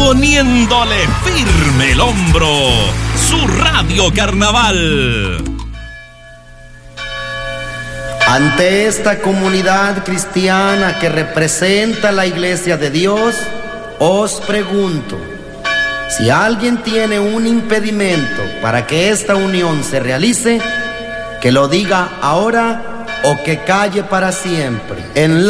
poniéndole firme el hombro. Su Radio Carnaval. Ante esta comunidad cristiana que representa la Iglesia de Dios, os pregunto, si alguien tiene un impedimento para que esta unión se realice, que lo diga ahora o que calle para siempre. En